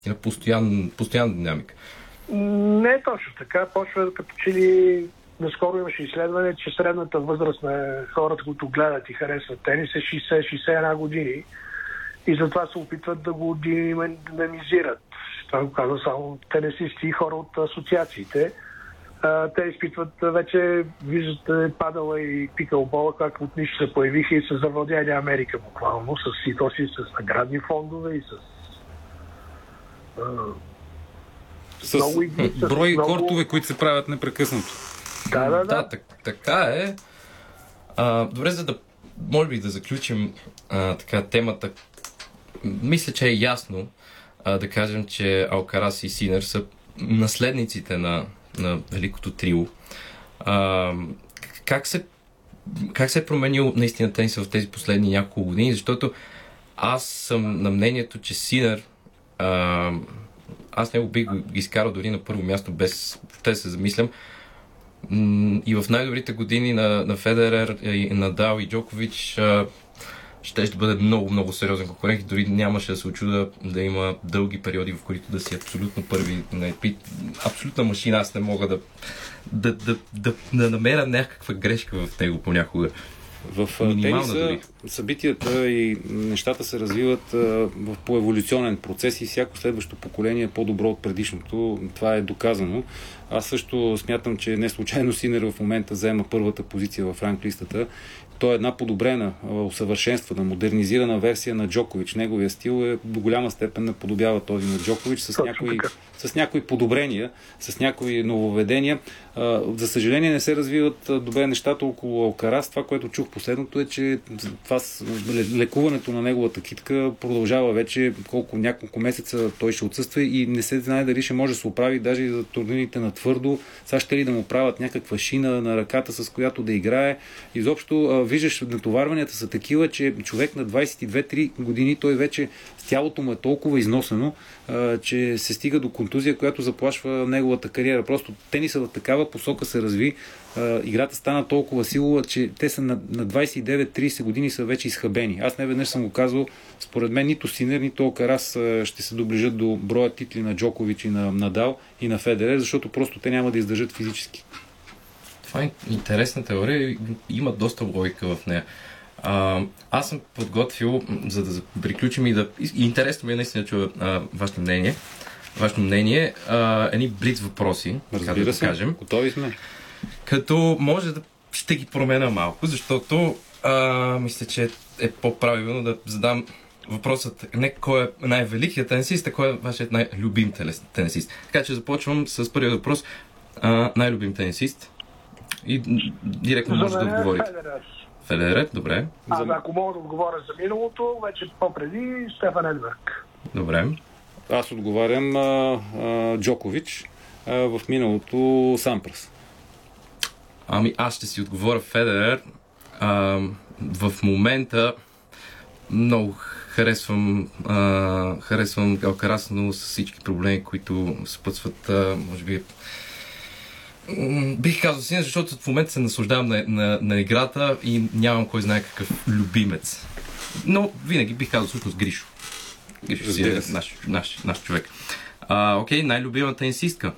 на постоянна динамика. Не е точно така. Почва като че ли наскоро имаше изследване, че средната възраст на хората, които гледат и харесват тенис е 60-61 години. И затова се опитват да го динамизират. Това го казва само тенисисти и хора от асоциациите. Те изпитват вече, виждате, падала и пикълбола, как от нищо се появиха и са завладяли Америка буквално, с наградни фондове и с брой кортове, които се правят непрекъснато. Да. Така е. Добре, за да може би да заключим така темата, мисля, че е ясно да кажем, че Алкарас и Синер са наследниците на великото трио. Как се е променил наистина тениса в тези последни няколко години? Защото аз съм на мнението, че Синер, аз него бих го изкарал дори на първо място, без да се замислям. И в най-добрите години на Федерер, и Надал и Джокович ще бъде много, много сериозен конкурент. Дори нямаше да се очуда да има дълги периоди, в които да си абсолютно първи. Абсолютна машина. Аз не мога да намеря някаква грешка в него понякога. В тениса събитията и нещата се развиват по еволюционен процес и всяко следващо поколение е по-добро от предишното. Това е доказано. Аз също смятам, че не случайно Синер в момента заема първата позиция в ранглистата. Той е една подобрена, усъвършенствана, модернизирана версия на Джокович. Неговия стил е до голяма степен наподобява този на Джокович с някои подобрения, с някои нововведения. За съжаление не се развиват добре нещата около Алкарас. Това, което чух последното е, че лекуването на неговата китка продължава вече няколко месеца, той ще отсъства и не се знае дали ще може да се оправи даже и за турнирите на твърдо. Сега ще ли да му правят някаква шина на ръката, с която да играе. Изобщо виждаш, натоварванията са такива, че човек на 22-3 години, той вече тялото му е толкова износено, че се стига до контузия, която заплашва неговата кариера. Просто тенисът в такава посока се разви. Играта стана толкова силова, че те са на 29-30 години са вече изхабени. Аз не веднъж съм го казал, според мен нито Синер, нито Алкарас ще се доближат до броя титли на Джокович и на Надал и на Федерер, защото просто те няма да издържат физически. Това е интересна теория и има доста логика в нея. Аз съм подготвил, за да приключим и интересно ми е наистина чува вашето мнение. Едни блиц въпроси, разбира се, кажем. Готови сме. Като може да ще ги променя малко, защото мисля, че е по-правилно да задам въпросът не кой е най-великият тенисист, а кой е вашият най-любим тенисист. Така че започвам с първият въпрос. Най-любим тенисист. И директно може да отговорите. Федерер, добре. Ако мога да отговоря за миналото, вече по-преди Стефан Едберг. Добре. Аз отговарям Джокович, в миналото Сампрас. Аз ще си отговоря Федерер. В момента много харесвам Алкарас, но с всички проблеми, които съпътстват, може би бих казал Синер, защото в момента се наслаждавам на играта и нямам кой знае какъв любимец. Но винаги бих казал всъщност Гришо. Гришо си е наш човек. Окей, най-любимата тенисистка?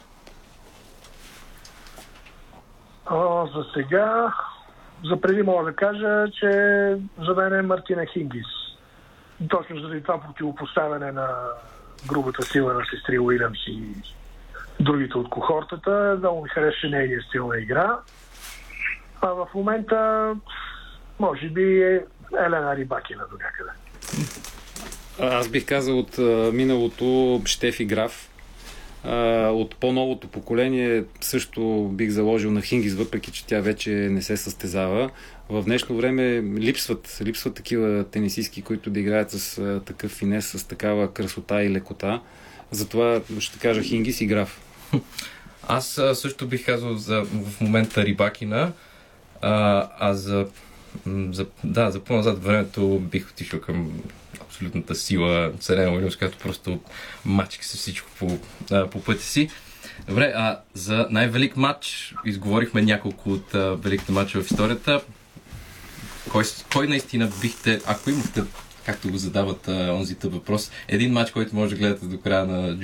За сега, за преди мога да кажа, че за мен е Мартина Хингис. Точно заради това противопоставяне на грубата сила на сестри Уилямс и другите от кохортата. Много ми харесва нейния стил на игра. А в момента може би е Елена Рибакина до някъде. Аз бих казал от миналото Штефи Граф. От по-новото поколение също бих заложил на Хингис, въпреки че тя вече не се състезава. В днешно време липсват такива тенисистки, които да играят с такъв финес, с такава красота и лекота. Затова ще кажа Хингис и Граф. Аз също бих казал в момента Рибакина, за по-назад времето бих отишъл към абсолютната сила Серена Уилямс, която просто мачка се всичко по пътя си. Добре, за най-велик матч изговорихме няколко от великите матча в историята. Кой наистина бихте, ако имахте както го задават онзи тъп въпрос, един матч, който може да гледате до края на